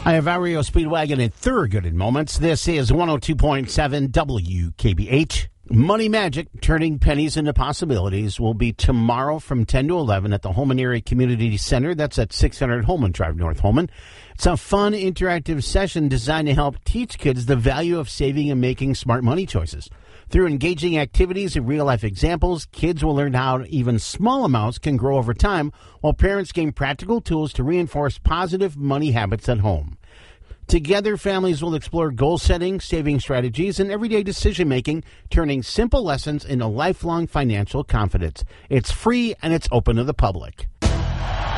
I have Ario Speedwagon and Thurgood in moments. This is 102.7 WKBH. Money Magic, turning pennies into possibilities, will be tomorrow from 10 to 11 at the Holman Area Community Center. That's at 600 Holman Drive, North Holman. It's a fun, interactive session designed to help teach kids the value of saving and making smart money choices. Through engaging activities and real-life examples, kids will learn how even small amounts can grow over time, while parents gain practical tools to reinforce positive money habits at home. Together, families will explore goal setting, saving strategies, and everyday decision-making, turning simple lessons into lifelong financial confidence. It's free and it's open to the public.